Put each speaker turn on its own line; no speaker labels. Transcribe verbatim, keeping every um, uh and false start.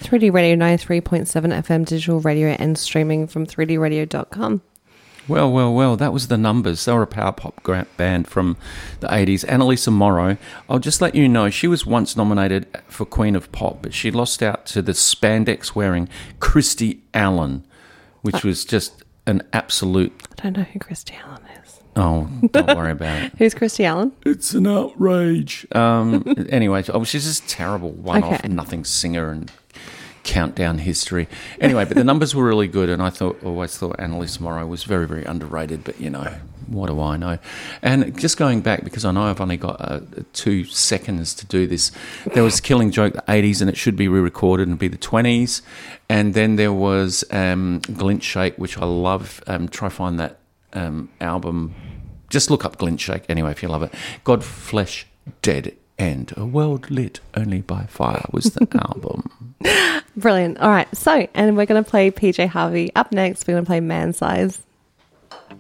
three D Radio ninety-three point seven F M digital radio and streaming from three D radio dot com.
Well, well, well, that was the Numbers. They were a power pop gra- band from the eighties. Annalisa Morrow, I'll just let you know, she was once nominated for Queen of Pop, but she lost out to the spandex-wearing Christy Allen, which was just an absolute...
I don't know who Christy Allen is.
Oh, don't worry about it.
Who's Christy Allen?
It's an outrage. Um, anyway, oh, she's just terrible one-off,
Okay.
nothing singer and countdown history. Anyway, but the Numbers were really good, and I thought always thought Annalise Morrow was very, very underrated, but, you know, what do I know? And just going back, because I know I've only got uh, two seconds to do this, there was Killing Joke, the eighties, and it should be re-recorded and be the twenties, and then there was um, Glint Shake, which I love. Um, try find that um, album. Just look up Glint Shake anyway if you love it. God, Flesh, Dead End. A World Lit Only by Fire was the album.
Brilliant. All right. So, and we're going to play P J Harvey. Up next, we're going to play Man Size.